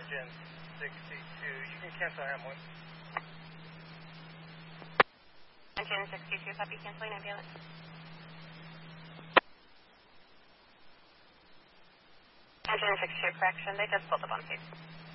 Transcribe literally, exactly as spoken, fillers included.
Engine sixty-two, you can cancel ambulance. Engine sixty-two, copy, canceling ambulance. Engine sixty-two, correction, they just pulled up on scene.